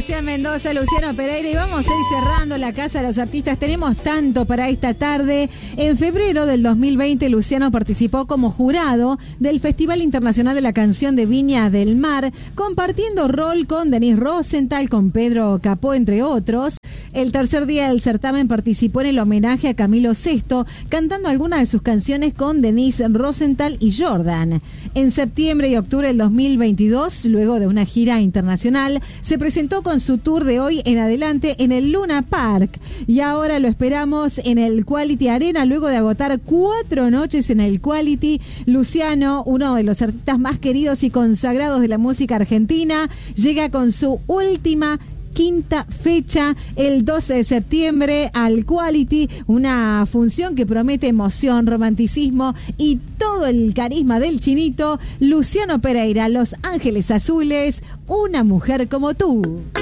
Sebastián Mendoza, Luciano Pereira, y vamos a ir cerrando la Casa de los Artistas. Tenemos tanto para esta tarde. En febrero del 2020, Luciano participó como jurado del Festival Internacional de la Canción de Viña del Mar, compartiendo rol con Denise Rosenthal, con Pedro Capó, entre otros. El tercer día del certamen participó en el homenaje a Camilo VI, cantando algunas de sus canciones con Denise Rosenthal y Jordan. En septiembre y octubre del 2022, luego de una gira internacional, se presentó con su tour de hoy en adelante en el Luna Park. Y ahora lo esperamos en el Quality Arena, luego de agotar 4 noches en el Quality. Luciano, uno de los artistas más queridos y consagrados de la música argentina, llega con su última quinta fecha el 12 de septiembre al Quality, una función que promete emoción, romanticismo y todo el carisma del Chinito. Luciano Pereira, Los Ángeles Azules, Una Mujer Como Tú.